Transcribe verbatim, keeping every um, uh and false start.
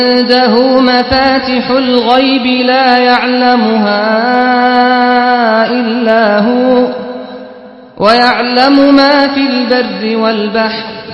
عنده مفاتح الغيب لا يعلمها إلا هو ويعلم ما في البر والبحر